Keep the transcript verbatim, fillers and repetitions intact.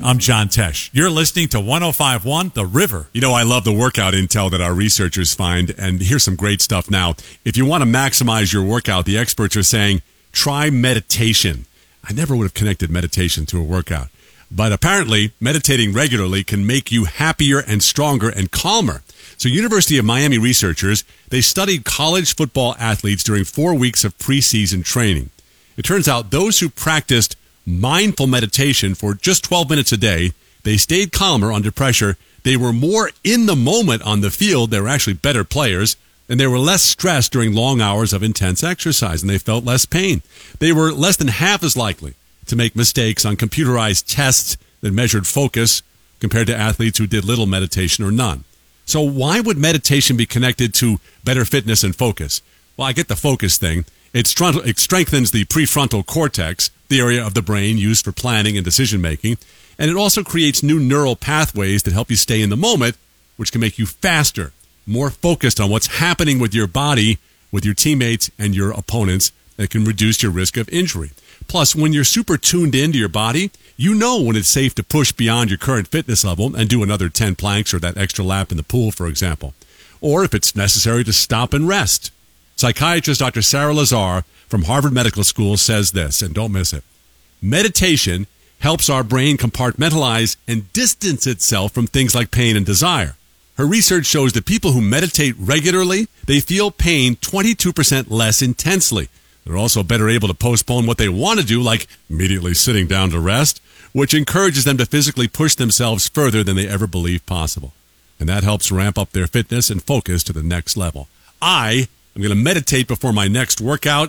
I'm John Tesh. You're listening to one oh five point one The River. You know, I love the workout intel that our researchers find, and here's some great stuff now. If you want to maximize your workout, the experts are saying, try meditation. I never would have connected meditation to a workout. But apparently, meditating regularly can make you happier and stronger and calmer. So University of Miami researchers, they studied college football athletes during four weeks of preseason training. It turns out those who practiced mindful meditation for just twelve minutes a day, they stayed calmer under pressure. They were more in the moment on the field. They were actually better players, and they were less stressed during long hours of intense exercise, and they felt less pain. They were less than half as likely to make mistakes on computerized tests that measured focus compared to athletes who did little meditation or none. So why would meditation be connected to better fitness and focus? Well, I get the focus thing. It strengthens the prefrontal cortex, the area of the brain used for planning and decision-making, and it also creates new neural pathways that help you stay in the moment, which can make you faster, more focused on what's happening with your body, with your teammates, and your opponents, that can reduce your risk of injury. Plus, when you're super tuned into your body, you know when it's safe to push beyond your current fitness level and do another ten planks or that extra lap in the pool, for example. Or if it's necessary to stop and rest. Psychiatrist Doctor Sarah Lazar from Harvard Medical School says this, and don't miss it. Meditation helps our brain compartmentalize and distance itself from things like pain and desire. Her research shows that people who meditate regularly, they feel pain twenty-two percent less intensely. They're also better able to postpone what they want to do, like immediately sitting down to rest, which encourages them to physically push themselves further than they ever believed possible. And that helps ramp up their fitness and focus to the next level. I I'm going to meditate before my next workout,